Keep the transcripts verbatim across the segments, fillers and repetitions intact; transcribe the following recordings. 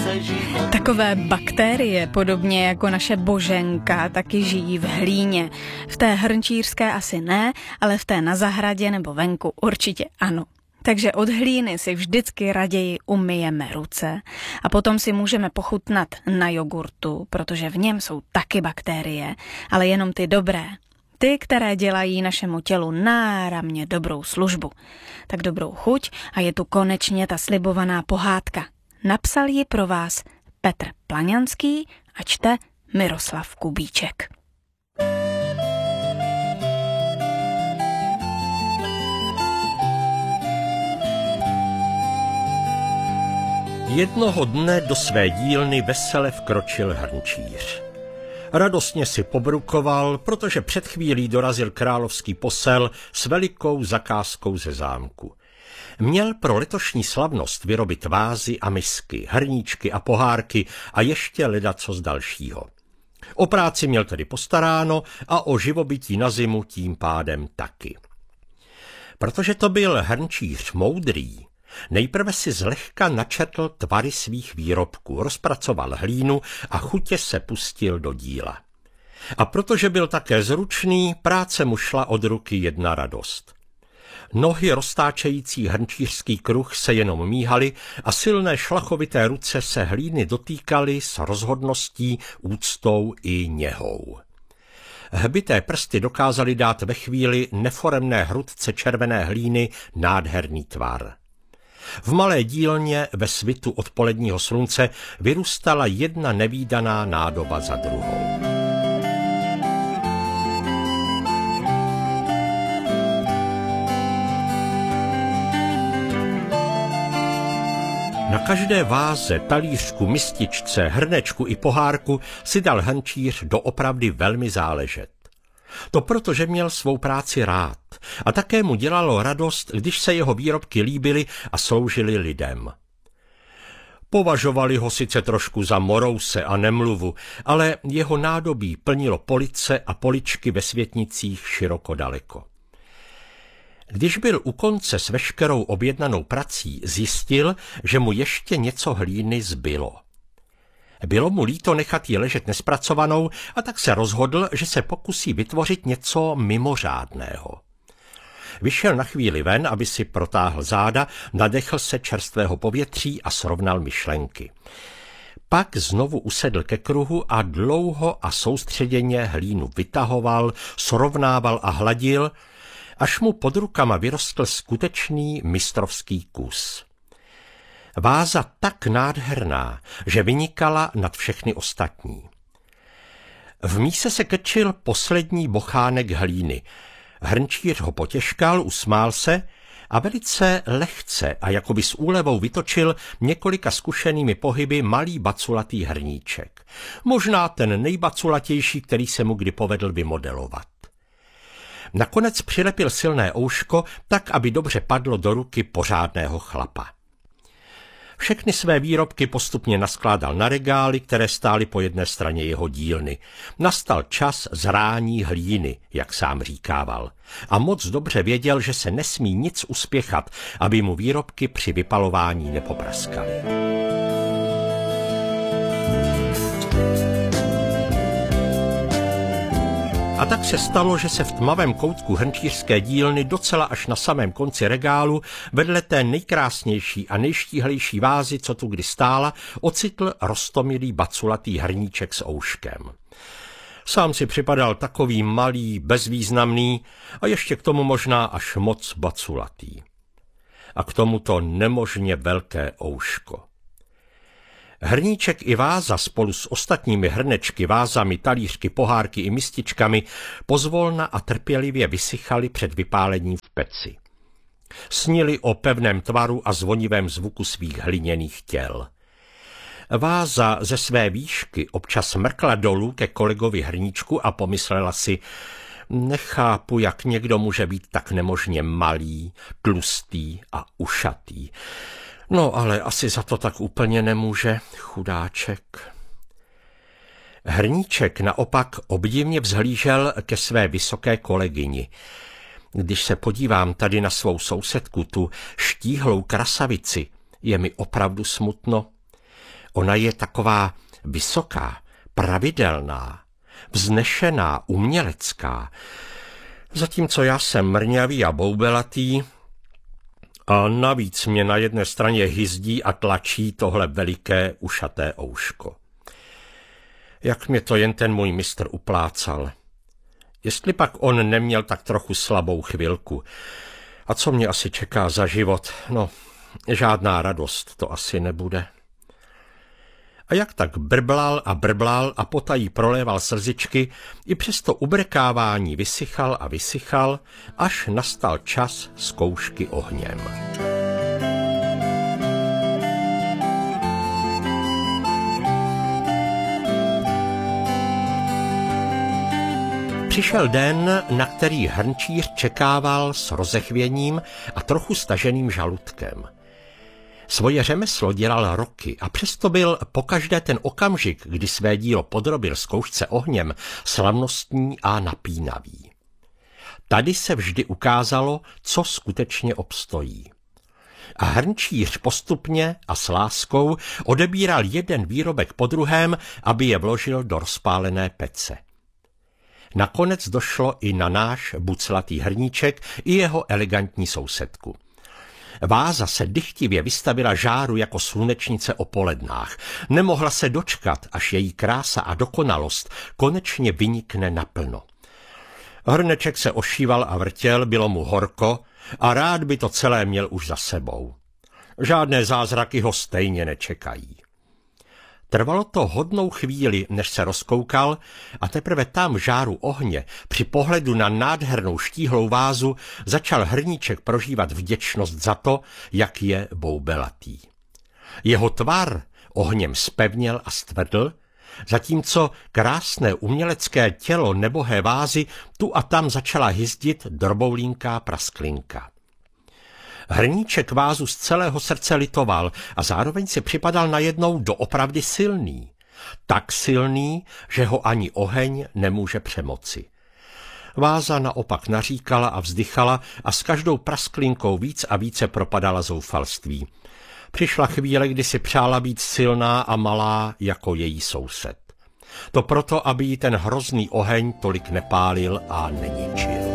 se život. Takové bakterie, podobně jako naše Boženka, taky žijí v hlíně. V té hrnčířské asi ne, ale v té na zahradě nebo venku určitě ano. Takže od hlíny si vždycky raději umyjeme ruce a potom si můžeme pochutnat na jogurtu, protože v něm jsou taky bakterie, ale jenom ty dobré. Ty, které dělají našemu tělu náramně dobrou službu. Tak dobrou chuť a je tu konečně ta slibovaná pohádka. Napsal ji pro vás Petr Plaňanský a čte Miroslav Kubíček. Jednoho dne do své dílny vesele vkročil hrnčíř. Radostně si pobrukoval, protože před chvílí dorazil královský posel s velikou zakázkou ze zámku. Měl pro letošní slavnost vyrobit vázy a misky, hrníčky a pohárky a ještě ledacos dalšího. O práci měl tedy postaráno a o živobytí na zimu tím pádem taky. Protože to byl hrnčíř moudrý, nejprve si zlehka načetl tvary svých výrobků, rozpracoval hlínu a chutě se pustil do díla. A protože byl také zručný, práce mu šla od ruky jedna radost. Nohy roztáčející hrnčířský kruh se jenom míhaly a silné šlachovité ruce se hlíny dotýkaly s rozhodností, úctou i něhou. Hbité prsty dokázaly dát ve chvíli neforemné hrudce červené hlíny nádherný tvar. V malé dílně ve svitu odpoledního slunce vyrůstala jedna nevídaná nádoba za druhou. Na každé váze, talířku, mističce, hrnečku i pohárku si dal hrnčíř doopravdy velmi záležet. To proto, že měl svou práci rád a také mu dělalo radost, když se jeho výrobky líbily a sloužily lidem. Považovali ho sice trošku za morouse a nemluvu, ale jeho nádobí plnilo police a poličky ve světnicích široko daleko. Když byl u konce s veškerou objednanou prací, zjistil, že mu ještě něco hlíny zbylo. Bylo mu líto nechat ji ležet nespracovanou a tak se rozhodl, že se pokusí vytvořit něco mimořádného. Vyšel na chvíli ven, aby si protáhl záda, nadechl se čerstvého povětří a srovnal myšlenky. Pak znovu usedl ke kruhu a dlouho a soustředěně hlínu vytahoval, srovnával a hladil, až mu pod rukama vyrostl skutečný mistrovský kus. Váza tak nádherná, že vynikala nad všechny ostatní. V míse se krčil poslední bochánek hlíny. Hrnčíř ho potěškal, usmál se a velice lehce a jakoby s úlevou vytočil několika zkušenými pohyby malý baculatý hrníček. Možná ten nejbaculatější, který se mu kdy povedl vymodelovat. Nakonec přilepil silné ouško, tak, aby dobře padlo do ruky pořádného chlapa. Všechny své výrobky postupně naskládal na regály, které stály po jedné straně jeho dílny. Nastal čas zrání hlíny, jak sám říkával. A moc dobře věděl, že se nesmí nic uspěchat, aby mu výrobky při vypalování nepopraskaly. A tak se stalo, že se v tmavém koutku hrnčířské dílny docela až na samém konci regálu vedle té nejkrásnější a nejštíhlejší vázy, co tu kdy stála, ocitl roztomilý baculatý hrníček s ouškem. Sám si připadal takový malý, bezvýznamný a ještě k tomu možná až moc baculatý. A k tomu to nemožně velké ouško. Hrníček i váza spolu s ostatními hrnečky, vázami, talířky, pohárky i mističkami pozvolna a trpělivě vysychaly před vypálením v peci. Snili o pevném tvaru a zvonivém zvuku svých hliněných těl. Váza ze své výšky občas mrkla dolů ke kolegovi hrníčku a pomyslela si, nechápu, jak někdo může být tak nemožně malý, tlustý a ušatý. No, ale asi za to tak úplně nemůže, chudáček. Hrníček naopak obdivně vzhlížel ke své vysoké kolegyni. Když se podívám tady na svou sousedku, tu štíhlou krasavici, je mi opravdu smutno. Ona je taková vysoká, pravidelná, vznešená, umělecká. Zatímco já jsem mrňavý a boubelatý a navíc mě na jedné straně hyzdí a tlačí tohle veliké ušaté ouško. Jak mě to jen ten můj mistr uplácal. Jestli pak on neměl tak trochu slabou chvilku. A co mě asi čeká za život? No, žádná radost to asi nebude. A jak tak brblal a brblal a potají proléval slzičky, i přes to ubrekávání vysychal a vysychal, až nastal čas zkoušky ohněm. Přišel den, na který hrnčíř čekával s rozechvěním a trochu staženým žaludkem. Svoje řemeslo dělal roky a přesto byl pokaždé ten okamžik, kdy své dílo podrobil zkoušce ohněm, slavnostní a napínavý. Tady se vždy ukázalo, co skutečně obstojí. A hrnčíř postupně a s láskou odebíral jeden výrobek po druhém, aby je vložil do rozpálené pece. Nakonec došlo i na náš buclatý hrníček i jeho elegantní sousedku. Váza se dychtivě vystavila žáru jako slunečnice o polednách. Nemohla se dočkat, až její krása a dokonalost konečně vynikne naplno. Hrneček se ošíval a vrtěl, bylo mu horko a rád by to celé měl už za sebou. Žádné zázraky ho stejně nečekají. Trvalo to hodnou chvíli, než se rozkoukal, a teprve tam v žáru ohně, při pohledu na nádhernou štíhlou vázu, začal hrníček prožívat vděčnost za to, jak je boubelatý. Jeho tvar ohněm zpevněl a stvrdl, zatímco krásné umělecké tělo nebohé vázy tu a tam začala hyzdit droboulinká prasklinka. Hrníček vázu z celého srdce litoval a zároveň si připadal najednou doopravdy silný. Tak silný, že ho ani oheň nemůže přemoci. Váza naopak naříkala a vzdychala a s každou prasklinkou víc a více propadala zoufalství. Přišla chvíle, kdy si přála být silná a malá jako její soused. To proto, aby jí ten hrozný oheň tolik nepálil a neničil.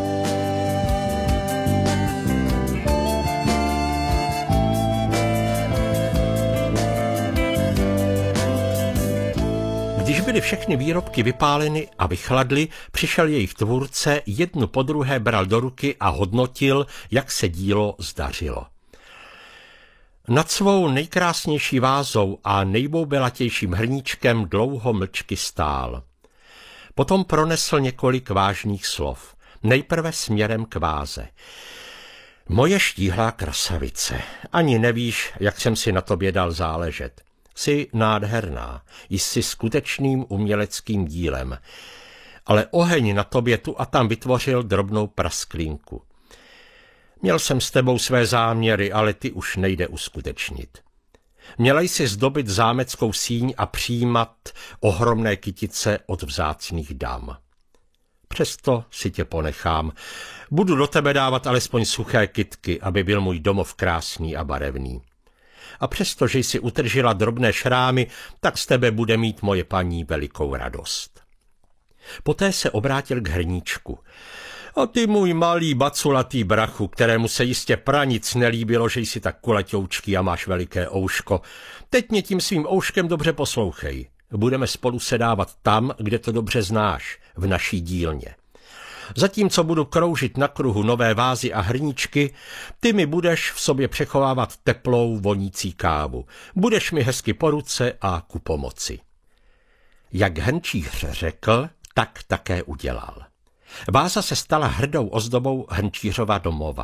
Když byly všechny výrobky vypáleny a vychladly, přišel jejich tvůrce, jednu po druhé bral do ruky a hodnotil, jak se dílo zdařilo. Nad svou nejkrásnější vázou a nejboubelatějším hrníčkem dlouho mlčky stál. Potom pronesl několik vážných slov, nejprve směrem k váze. Moje štíhlá krasavice, ani nevíš, jak jsem si na tobě dal záležet. Jsi nádherná, jsi skutečným uměleckým dílem, ale oheň na tobě tu a tam vytvořil drobnou prasklinku. Měl jsem s tebou své záměry, ale ty už nejde uskutečnit. Měla jsi zdobit zámeckou síň a přijímat ohromné kytice od vzácných dam. Přesto si tě ponechám. Budu do tebe dávat alespoň suché kytky, aby byl můj domov krásný a barevný. A přesto, že jsi utržila drobné šrámy, tak z tebe bude mít moje paní velikou radost. Poté se obrátil k hrníčku. A ty můj malý baculatý brachu, kterému se jistě pranic nelíbilo, že jsi tak kulatoučký a máš veliké ouško. Teď mě tím svým ouškem dobře poslouchej. Budeme spolu sedávat tam, kde to dobře znáš, v naší dílně. Zatímco budu kroužit na kruhu nové vázy a hrníčky, ty mi budeš v sobě přechovávat teplou, vonící kávu. Budeš mi hezky po ruce a ku pomoci. Jak hrnčíř řekl, tak také udělal. Váza se stala hrdou ozdobou hrnčířova domova.